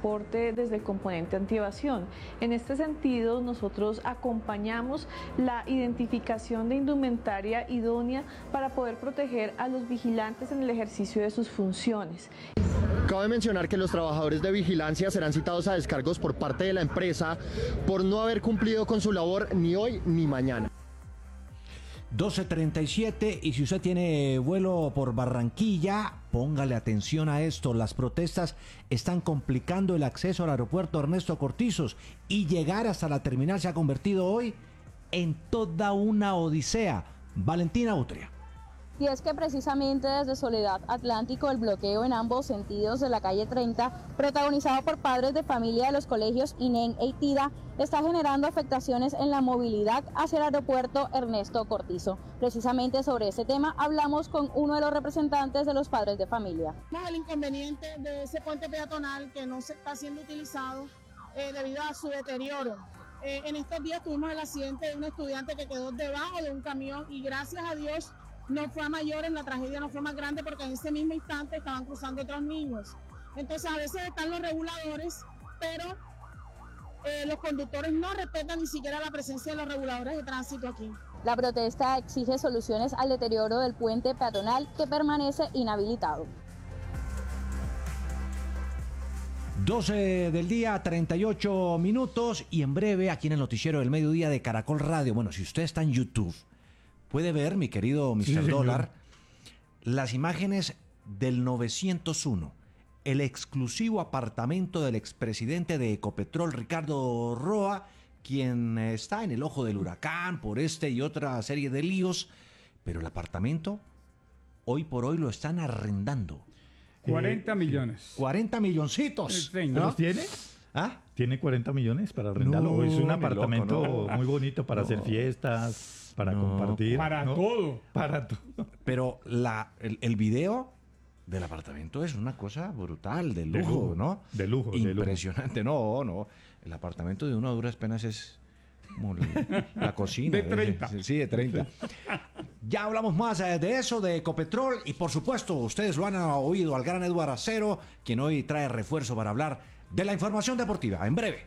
transporte desde el componente antievasión. En este sentido, nosotros acompañamos la identificación de indumentaria idónea para poder proteger a los vigilantes en el ejercicio de sus funciones. Cabe mencionar que los trabajadores de vigilancia serán citados a descargos por parte de la empresa por no haber cumplido con su labor ni hoy ni mañana. 12:37, y si usted tiene vuelo por Barranquilla, póngale atención a esto. Las protestas están complicando el acceso al aeropuerto Ernesto Cortizos y llegar hasta la terminal se ha convertido hoy en toda una odisea. Valentina Utria. Y es que precisamente desde Soledad Atlántico el bloqueo en ambos sentidos de la calle 30, protagonizado por padres de familia de los colegios INEN e ITIDA, está generando afectaciones en la movilidad hacia el aeropuerto Ernesto Cortizo. Precisamente sobre ese tema hablamos con uno de los representantes de los padres de familia. El inconveniente de ese puente peatonal que no se está siendo utilizado debido a su deterioro. En estos días tuvimos el accidente de un estudiante que quedó debajo de un camión y gracias a Dios no fue a mayores, la tragedia no fue más grande porque en ese mismo instante estaban cruzando otros niños. Entonces a veces están los reguladores, pero los conductores no respetan ni siquiera la presencia de los reguladores de tránsito aquí. La protesta exige soluciones al deterioro del puente peatonal que permanece inhabilitado. 12 del día, 38 minutos, y en breve aquí en el noticiero del mediodía de Caracol Radio. Bueno, si usted está en YouTube, puede ver, mi querido Mr. Sí, Dólar, las imágenes del 901, el exclusivo apartamento del expresidente de Ecopetrol, Ricardo Roa, quien está en el ojo del huracán por este y otra serie de líos, pero el apartamento hoy por hoy lo están arrendando. 40 millones. 40 milloncitos. ¿No los tiene? ¿Ah? ¿Tiene 40 millones para arrendarlo? No, es un apartamento loco, ¿no? Muy bonito para hacer fiestas, para compartir. Para todo. Para todo. Pero el video del apartamento es una cosa brutal, de lujo, ¿no? De lujo. Impresionante. No. El apartamento de uno a duras penas es como la cocina. De 30. Sí, de 30. Ya hablamos más de eso, de Ecopetrol, y por supuesto, ustedes lo han oído al gran Eduardo Acero, quien hoy trae refuerzo para hablar de la información deportiva. En breve.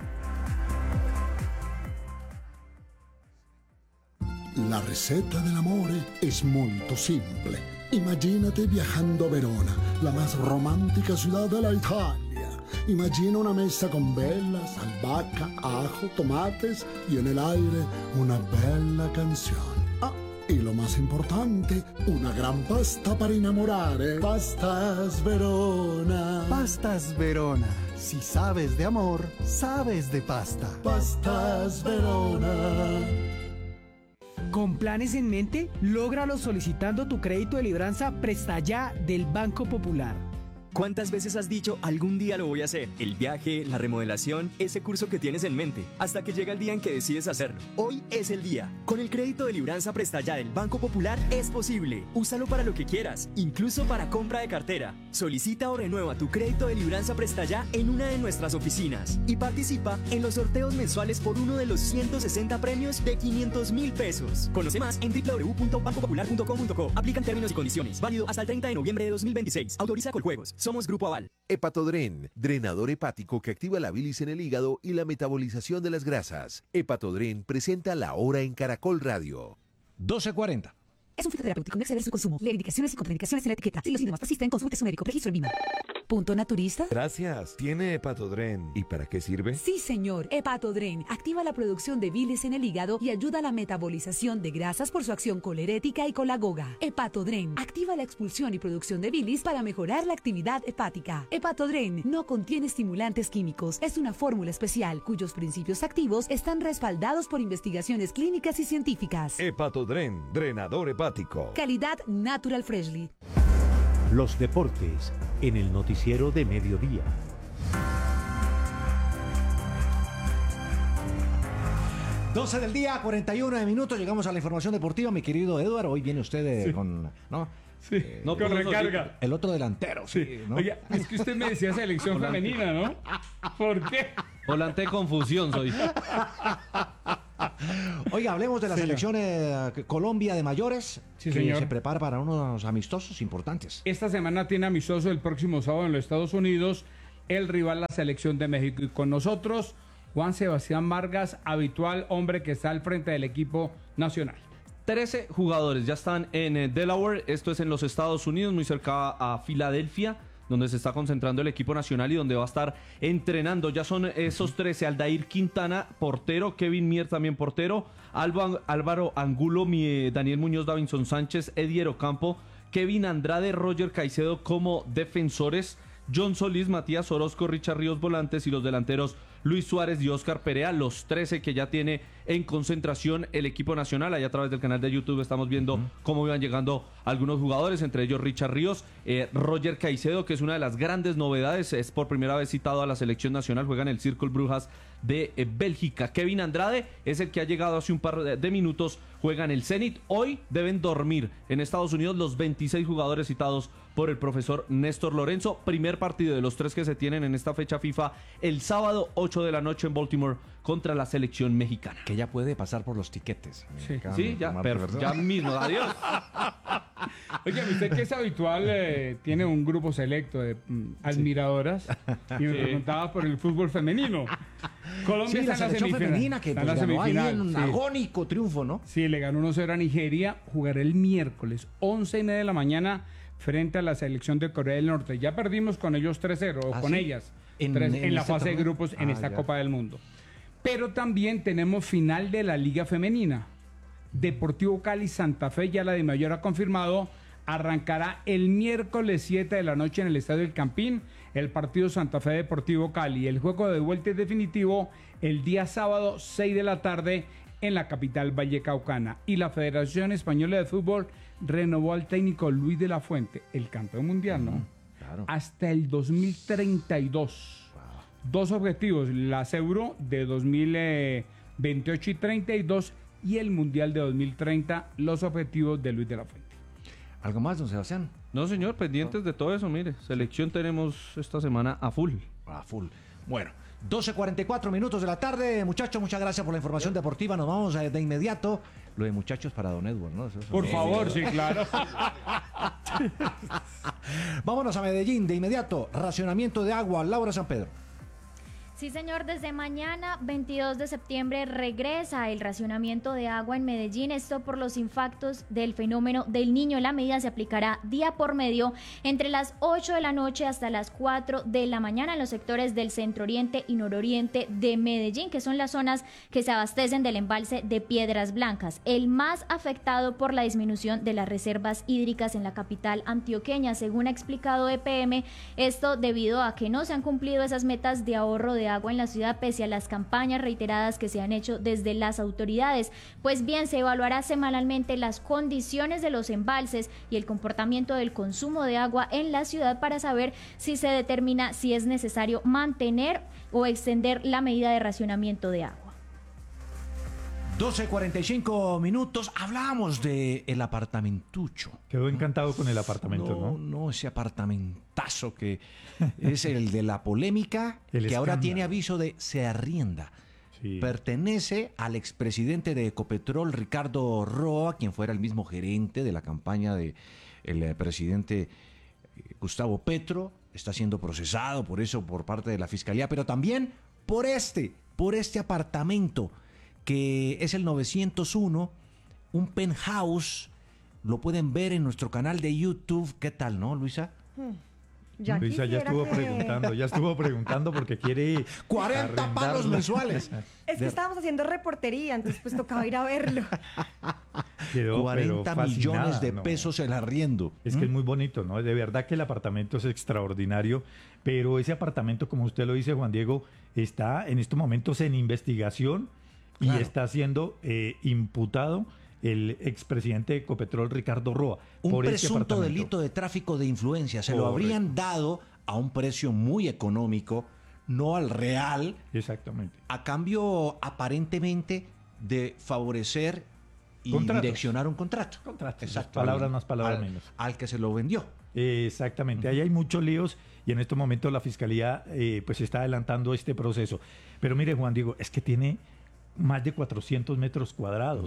La ricetta dell'amore è molto simple. Imagínate viajando a Verona, la más romántica ciudad de la Italia. Imagina una mesa con velas, albahaca, ajo, tomates y en el aire una bella canción. Ah, y lo más importante, una gran pasta para enamorare. Pastas Verona. Pastas Verona. Si sabes de amor, sabes de pasta. Pastas Verona. Con planes en mente, lógralo solicitando tu crédito de libranza Presta Ya del Banco Popular. ¿Cuántas veces has dicho algún día lo voy a hacer? El viaje, la remodelación, ese curso que tienes en mente, hasta que llega el día en que decides hacerlo. Hoy es el día. Con el crédito de libranza Presta Ya del Banco Popular es posible. Úsalo para lo que quieras, incluso para compra de cartera. Solicita o renueva tu crédito de libranza Presta Ya en una de nuestras oficinas y participa en los sorteos mensuales por uno de los 160 premios de 500.000 pesos. Conoce más en www.bancopopular.com.co. Aplican términos y condiciones. Válido hasta el 30 de noviembre de 2026. Autoriza Coljuegos. Somos Grupo Aval. Hepatodren, drenador hepático que activa la bilis en el hígado y la metabolización de las grasas. Hepatodren presenta La Hora en Caracol Radio. 12:40. Es un fitoterapéutico, no exceder su consumo. Lee indicaciones y contraindicaciones en la etiqueta. Si los síntomas persisten, consulte a su médico. Registro en Lima. ¿Punto naturista? Gracias. ¿Tiene Hepatodren? ¿Y para qué sirve? Sí, señor. Hepatodren activa la producción de bilis en el hígado y ayuda a la metabolización de grasas por su acción colerética y colagoga. Hepatodren activa la expulsión y producción de bilis para mejorar la actividad hepática. Hepatodren no contiene estimulantes químicos. Es una fórmula especial cuyos principios activos están respaldados por investigaciones clínicas y científicas. Hepatodren, drenador hepático. Calidad Natural Freshly. Los deportes en el noticiero de mediodía. Doce del día, 41 minutos. Llegamos a la información deportiva, mi querido Eduardo. Hoy viene usted sí. con... ¿no? Sí, no con recarga. El otro delantero. Sí. ¿no? Oiga, es que usted me decía selección femenina, ¿no? ¿Por qué? Volante de confusión soy. Oiga, hablemos de la selección Colombia de mayores, sí, que señor. se prepara para unos amistosos importantes. Esta semana tiene amistoso el próximo sábado en los Estados Unidos el rival, la selección de México. Y con nosotros, Juan Sebastián Vargas, habitual hombre que está al frente del equipo nacional. 13 jugadores ya están en Delaware, esto es en los Estados Unidos, muy cerca a Filadelfia, donde se está concentrando el equipo nacional y donde va a estar entrenando. Ya son esos 13, Aldair Quintana, portero, Kevin Mier también portero, Álvaro Angulo, Daniel Muñoz, Davinson Sánchez, Edier Ocampo, Kevin Andrade, Roger Caicedo como defensores, John Solís, Matías Orozco, Richard Ríos volantes y los delanteros Luis Suárez y Óscar Perea, los 13 que ya tiene en concentración el equipo nacional. Allá a través del canal de YouTube estamos viendo cómo iban llegando algunos jugadores, entre ellos Richard Ríos, Roger Caicedo, que es una de las grandes novedades, es por primera vez citado a la selección nacional, juega en el Círculo Brujas de Bélgica. Kevin Andrade es el que ha llegado hace un par de minutos, juega en el Zenit. Hoy deben dormir en Estados Unidos los 26 jugadores citados por el profesor Néstor Lorenzo. Primer partido de los 3 que se tienen en esta fecha FIFA el sábado 8 de la noche en Baltimore contra la selección mexicana. Que ya puede pasar por los tiquetes. Sí, ya, ya mismo, adiós. Oye, usted que es habitual, tiene un grupo selecto de admiradoras y me preguntaba por el fútbol femenino. Colombia está la en la selección semifinal. femenina que Está pues, en la ganó ahí semifinal, un agónico triunfo, ¿no? Sí, le ganó 1-0 a Nigeria. Jugará el miércoles 11:30 de la mañana frente a la selección de Corea del Norte. Ya perdimos con ellos 3-0, o con ellas, en la este fase de grupos en esta Copa del Mundo. Pero también tenemos final de la Liga Femenina. Deportivo Cali Santa Fe, ya la de mayor ha confirmado, arrancará el miércoles 7 de la noche en el Estadio El Campín, el partido Santa Fe Deportivo Cali. El juego de vuelta es definitivo el día sábado 6 de la tarde en la capital vallecaucana. Y la Federación Española de Fútbol renovó al técnico Luis de la Fuente, el campeón mundial, ¿no? Claro. Hasta el 2032. Dos objetivos, las Euro de 2028 y 32 y el Mundial de 2030, los objetivos de Luis de la Fuente. ¿Algo más, don Sebastián? No, señor, pendientes de todo eso, mire. Selección tenemos esta semana a full. A full. Bueno, 12:44 minutos de la tarde. Muchachos, muchas gracias por la información deportiva. Nos vamos de inmediato. Lo de muchachos para don Edward, ¿no? Por favor, sí, claro. Vámonos a Medellín de inmediato. Racionamiento de agua. Laura San Pedro. Sí, señor, desde mañana, 22 de septiembre, regresa el racionamiento de agua en Medellín. Esto por los impactos del fenómeno del Niño. La medida se aplicará día por medio entre las 8 de la noche hasta las 4 de la mañana en los sectores del centro oriente y nororiente de Medellín, que son las zonas que se abastecen del embalse de Piedras Blancas. El más afectado por la disminución de las reservas hídricas en la capital antioqueña, según ha explicado EPM, esto debido a que no se han cumplido esas metas de ahorro de agua en la ciudad pese a las campañas reiteradas que se han hecho desde las autoridades. Pues bien, se evaluará semanalmente las condiciones de los embalses y el comportamiento del consumo de agua en la ciudad para saber si se determina si es necesario mantener o extender la medida de racionamiento de agua. 12:45 minutos. Hablábamos de el apartamentucho. Quedó encantado con el apartamento, ¿no? No, ese apartamentazo que es el de la polémica, que ahora tiene aviso de se arrienda. Sí. Pertenece al expresidente de Ecopetrol, Ricardo Roa, quien fuera el mismo gerente de la campaña del presidente Gustavo Petro. Está siendo procesado por eso por parte de la Fiscalía, pero también por este apartamento, que es el 901, un penthouse. Lo pueden ver en nuestro canal de YouTube. ¿Qué tal, no, Luisa? Luisa ya estuvo preguntando porque quiere 40 palos mensuales. Es que estábamos haciendo reportería, entonces pues tocaba ir a verlo. Quedó, 40 millones de pesos el arriendo. Es que es muy bonito, ¿no? De verdad que el apartamento es extraordinario, pero ese apartamento, como usted lo dice, Juan Diego, está en estos momentos en investigación. Claro. Y está siendo imputado el expresidente de Ecopetrol, Ricardo Roa. Un presunto delito de tráfico de influencia. Se lo habrían dado a un precio muy económico, no al real. Exactamente. A cambio, aparentemente, de favorecer y direccionar un contrato. Exacto. Palabras más, palabras menos. Al que se lo vendió. Exactamente. Ahí hay muchos líos y en estos momentos la Fiscalía pues está adelantando este proceso. Pero mire, Juan Diego, es que tiene más de 400 metros cuadrados.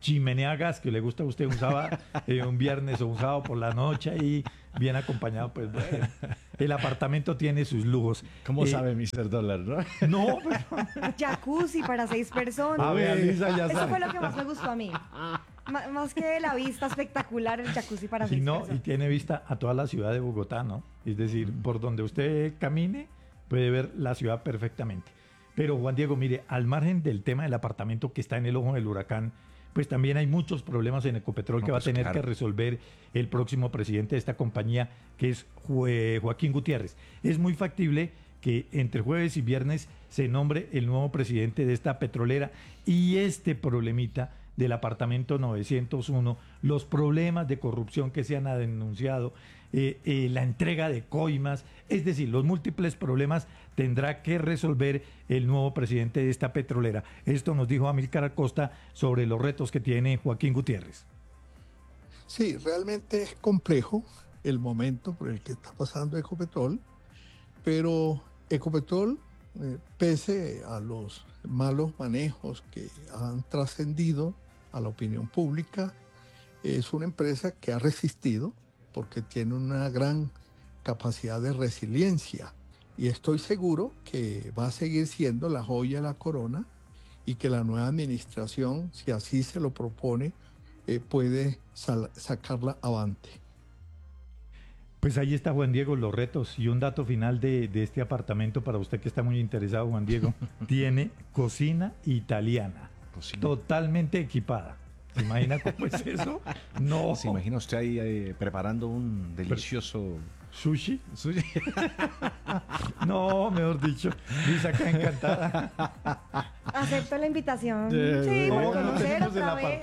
chimenea a gas que le gusta a usted un viernes o un sábado por la noche y bien acompañado, pues bueno, el apartamento tiene sus lujos. ¿Cómo sabe Mr. Dólar, no? No, pero... Jacuzzi para 6 personas. A ver, Lisa, ya Eso sabe. fue lo que más me gustó a mí. Más que la vista espectacular, el jacuzzi para 6 personas. Y tiene vista a toda la ciudad de Bogotá, ¿no? Es decir, por donde usted camine, puede ver la ciudad perfectamente. Pero Juan Diego, mire, al margen del tema del apartamento que está en el ojo del huracán, pues también hay muchos problemas en Ecopetrol que va a tener que resolver el próximo presidente de esta compañía, que es Joaquín Gutiérrez. Es muy factible que entre jueves y viernes se nombre el nuevo presidente de esta petrolera, y este problemita del apartamento 901, los problemas de corrupción que se han denunciado, la entrega de coimas, es decir, los múltiples problemas tendrá que resolver el nuevo presidente de esta petrolera. Esto nos dijo Amílcar Acosta sobre los retos que tiene Joaquín Gutiérrez. Sí, realmente es complejo el momento por el que está pasando Ecopetrol, pero Ecopetrol, pese a los malos manejos que han trascendido a la opinión pública, es una empresa que ha resistido porque tiene una gran capacidad de resiliencia, y estoy seguro que va a seguir siendo la joya de la corona y que la nueva administración, si así se lo propone, puede sacarla avante. Pues ahí está, Juan Diego, los retos. Y un dato final de este apartamento para usted que está muy interesado, Juan Diego. Tiene cocina italiana, totalmente equipada. ¿Se imagina cómo es eso? No. ¿Se imagina usted ahí preparando un delicioso... ¿Sushi? No, mejor dicho, Lisa acá encantada. Acepto la invitación. Sí, para conocer otra vez.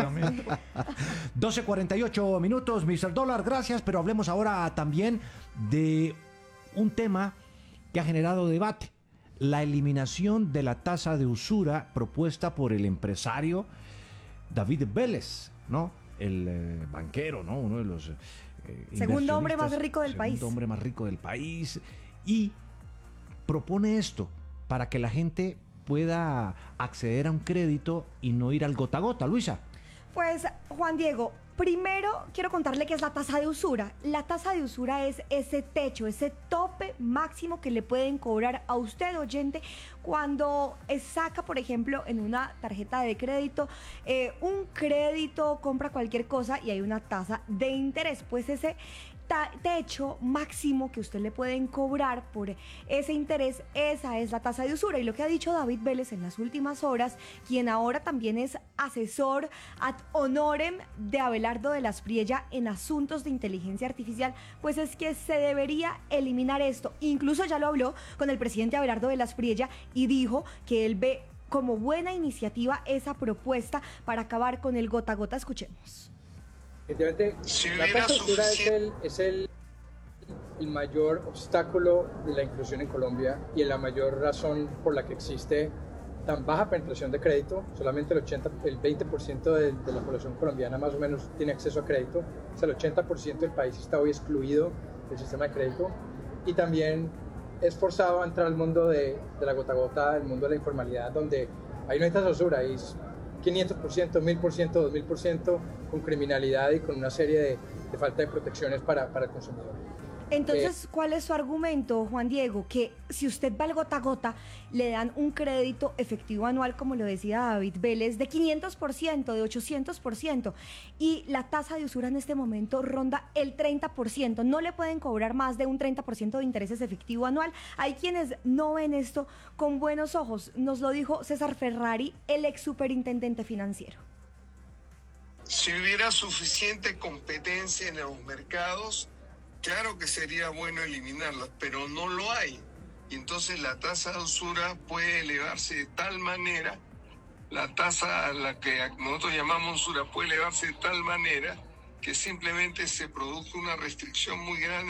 12:48 minutos, Mr. Dólar, gracias, pero hablemos ahora también de un tema que ha generado debate: la eliminación de la tasa de usura propuesta por el empresario David Vélez, ¿no? El banquero, ¿no? Uno de los segundo hombre más rico del país. Segundo hombre más rico del país. Y propone esto para que la gente pueda acceder a un crédito y no ir al gota a gota. Luisa. Pues, Juan Diego, primero quiero contarle qué es la tasa de usura. La tasa de usura es ese techo, ese tope máximo que le pueden cobrar a usted, oyente, cuando saca, por ejemplo, en una tarjeta de crédito, un crédito, compra cualquier cosa y hay una tasa de interés. Pues ese techo máximo que usted le pueden cobrar por ese interés, esa es la tasa de usura. Y lo que ha dicho David Vélez en las últimas horas, quien ahora también es asesor ad honorem de Abelardo de las Priella en asuntos de inteligencia artificial, pues es que se debería eliminar esto. Incluso ya lo habló con el presidente Abelardo de las Priella y dijo que él ve como buena iniciativa esa propuesta para acabar con el gota a gota. Escuchemos. Efectivamente, la tasa de usura es el mayor obstáculo de la inclusión en Colombia y la mayor razón por la que existe tan baja penetración de crédito. Solamente el 20% de la población colombiana más o menos tiene acceso a crédito. O sea, el 80% del país está hoy excluido del sistema de crédito, y también es forzado a entrar al mundo de la gota a gota, el mundo de la informalidad, donde ahí no hay tasa de usura, ahí es 500%, 1000%, 2000%, con criminalidad y con una serie de falta de protecciones para el consumidor. Entonces, ¿cuál es su argumento, Juan Diego? Que si usted va al gota a gota, le dan un crédito efectivo anual, como lo decía David Vélez, de 500%, de 800%, y la tasa de usura en este momento ronda el 30%. No le pueden cobrar más de un 30% de intereses efectivo anual. Hay quienes no ven esto con buenos ojos. Nos lo dijo César Ferrari, el ex superintendente financiero. Si hubiera suficiente competencia en los mercados, claro que sería bueno eliminarlas, pero no lo hay. Y entonces la tasa de usura puede elevarse de tal manera, la tasa a la que nosotros llamamos usura puede elevarse de tal manera que simplemente se produce una restricción muy grande